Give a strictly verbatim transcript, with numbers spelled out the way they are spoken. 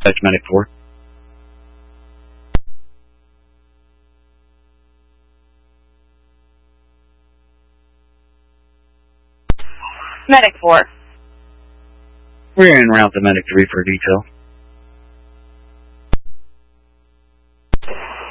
Dispatch Medic four. Medic four. We're en route to Medic three for detail.